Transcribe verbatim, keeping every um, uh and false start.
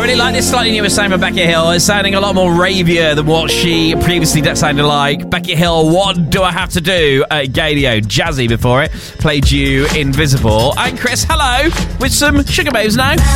really like this slightly newer sound from Becky Hill. It's sounding a lot more ravier than what she previously sounded like. Becky Hill, What Do I Have to Do? Uh, Gadio, Jazzy before it. Played you Invisible. I'm Chris, hello, with some Sugar Babes now.